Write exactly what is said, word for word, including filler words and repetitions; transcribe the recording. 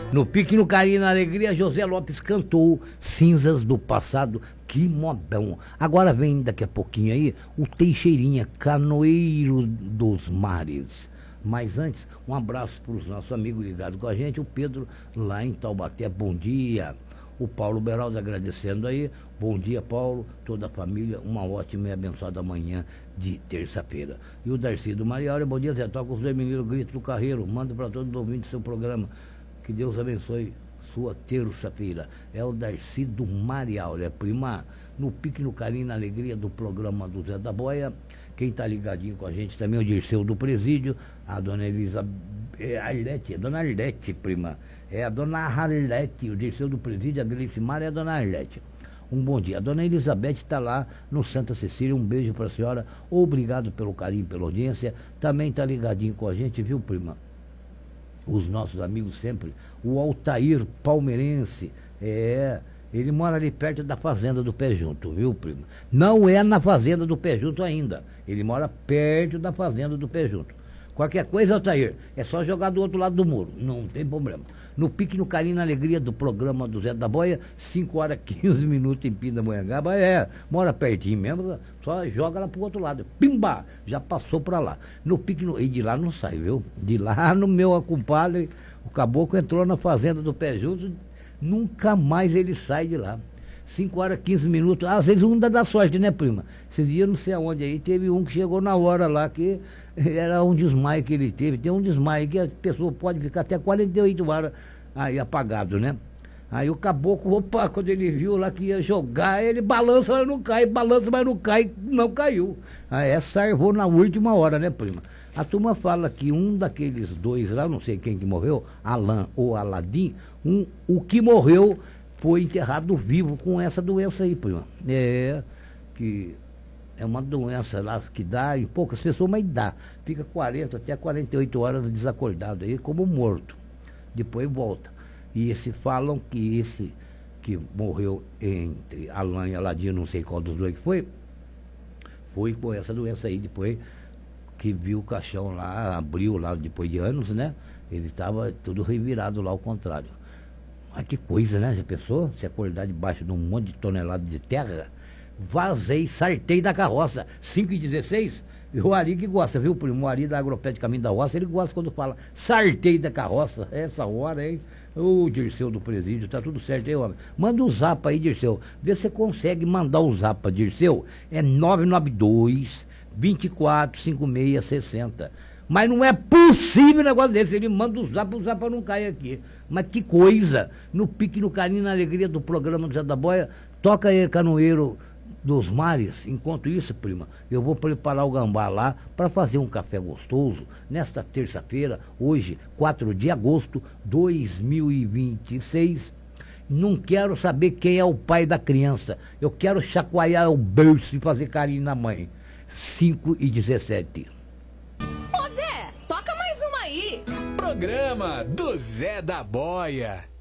No Pique, no Carinho, na Alegria, José Lopes cantou Cinzas do Passado. Que modão. Agora vem daqui a pouquinho aí o Teixeirinha, Canoeiro dos Mares. Mas antes, um abraço para os nossos amigos ligados com a gente, o Pedro lá em Taubaté, bom dia. O Paulo Beraldo agradecendo aí, bom dia Paulo, toda a família, uma ótima e abençoada manhã de terça-feira. E o Darcy do Mariário, bom dia Zé, toca os dois meninos, grito do carreiro, manda para todos os ouvintes do seu programa, que Deus abençoe sua terça-feira. É o Darcy do Mariário, é prima, no Pique, no Carinho, na Alegria do programa do Zé da Boia. Quem está ligadinho com a gente também é o Dirceu do Presídio, a dona Elisa, é, Arlete, é a dona Arlete, prima. É a dona Arlete, o Dirceu do Presídio, a Glicimar é a dona Arlete. Um bom dia. A dona Elizabeth está lá no Santa Cecília, um beijo para a senhora. Obrigado pelo carinho, pela audiência. Também está ligadinho com a gente, viu, prima? Os nossos amigos sempre. O Altair Palmeirense, é... ele mora ali perto da fazenda do Pé Junto, viu, prima? Não é na fazenda do Pé Junto ainda. Ele mora perto da fazenda do Pé Junto. Qualquer coisa, Altair, é só jogar do outro lado do muro. Não tem problema. No Pique, no Carinho, na Alegria do programa do Zé da Boia, cinco horas e quinze minutos em Pindamonhangaba. É, mora pertinho mesmo, só joga lá pro outro lado. Pimba! Já passou pra lá. No Pique, no... e de lá não sai, viu? De lá no meu compadre, o caboclo entrou na fazenda do Pé Junto, nunca mais ele sai de lá. cinco horas e quinze minutos, às vezes um dá da sorte, né, prima? Esses dias não sei aonde aí, teve um que chegou na hora lá, que era um desmaio que ele teve, tem um desmaio que a pessoa pode ficar até quarenta e oito horas aí apagado, né? Aí o caboclo, opa, quando ele viu lá que ia jogar, ele balança, mas não cai, balança, mas não cai, não caiu. Aí essa salvou na última hora, né, prima? A turma fala que um daqueles dois lá, não sei quem que morreu, Alain ou Aladim, um, o que morreu foi enterrado vivo com essa doença aí, prima. É, que é uma doença lá que dá em poucas pessoas, mas dá. Fica quarenta até quarenta e oito horas desacordado aí, como morto. Depois volta. E se falam que esse que morreu entre Alain e Aladim, não sei qual dos dois que foi, foi com essa doença aí, depois que viu o caixão lá, abriu lá depois de anos, né? Ele estava tudo revirado lá ao contrário. Mas que coisa, né? Já pensou? Se acordar debaixo de um monte de tonelada de terra, vazei, sartei da carroça, cinco e dezesseis, e o Ari que gosta, viu, primo? O Ari da Agropé de Caminho da Roça, ele gosta quando fala sartei da carroça, essa hora, hein? Ô, Dirceu do Presídio, tá tudo certo aí, homem. Manda um zap aí, Dirceu. Vê se você consegue mandar o zap pra Dirceu. É nove nove dois, vinte e quatro, cinquenta e seis sessenta. Mas não é possível um negócio desse. Ele manda o zap, o zap não cai aqui. Mas que coisa. No Pique, no Carinho, na Alegria do programa do Zé da Boia. Toca aí, Canoeiro dos Mares. Enquanto isso, prima, eu vou preparar o gambá lá para fazer um café gostoso nesta terça-feira, hoje, quatro de agosto de dois mil e vinte e seis. Não quero saber quem é o pai da criança. Eu quero chacoalhar o berço e fazer carinho na mãe. cinco e dezessete. Ô Zé, toca mais uma aí. Programa do Zé da Boia.